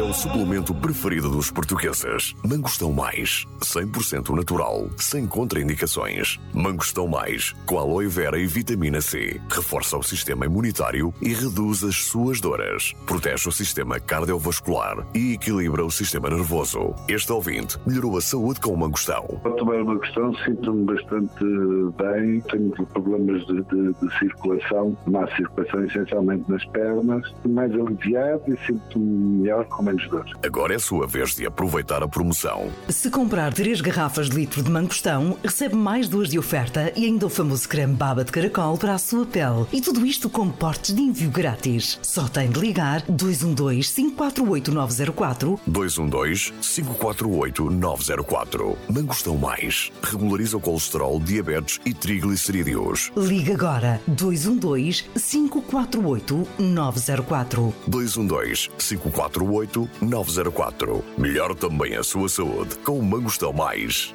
o suplemento preferido dos portugueses. Mangostão Mais, 100% natural, sem contraindicações. Mangostão Mais, com aloe vera e vitamina C. Reforça o sistema imunitário e reduz as suas dores. Protege o sistema cardiovascular e equilibra o sistema nervoso. Este ouvinte melhorou a saúde com o mangostão. Ao tomar o mangostão sinto-me bastante bem. Tenho problemas de circulação, má circulação essencialmente nas pernas. Mais aliviado e sinto-me melhor com menos dor. Agora é a sua vez de aproveitar a promoção. Se comprar 3 garrafas de litro de mangostão, recebe mais 2 de oferta e ainda o famoso creme baba de caracol para a sua pele. E tudo isto com portes de envio grátis. Só tem de ligar 212-548-904 212-548-904. Mangostão Mais. Regulariza o colesterol, diabetes e triglicerídeos. Liga agora 212-548-904 212-548-904. Melhor também a sua saúde com o Mangostão Mais.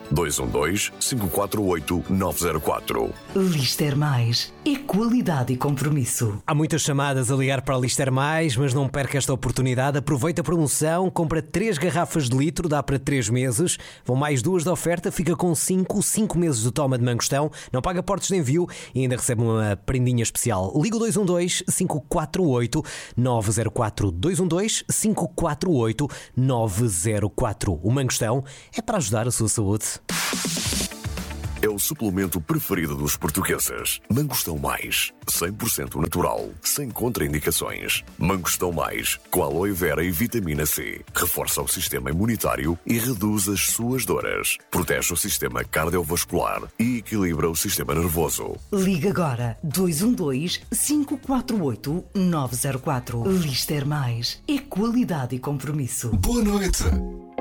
212-548-904. Lister Mais. É qualidade e compromisso. Há muitas chamadas a ligar para a Lister Mais, mas não perca esta oportunidade. Aproveita a promoção, compra 3 garrafas de litro, dá para 3 meses. Vão mais 2 da oferta, fica com 5 meses de toma de mangostão. Não paga portos de envio e ainda recebe uma prendinha especial. Liga o 212-548-904. 212-548-904. O mangostão é para ajudar a sua saúde. É o suplemento preferido dos portugueses. Mangostão Mais, 100% natural, sem contraindicações. Mangostão Mais, com aloe vera e vitamina C. Reforça o sistema imunitário e reduz as suas dores. Protege o sistema cardiovascular e equilibra o sistema nervoso. Liga agora 212-548-904. Lister Mais. É qualidade e compromisso. Boa noite.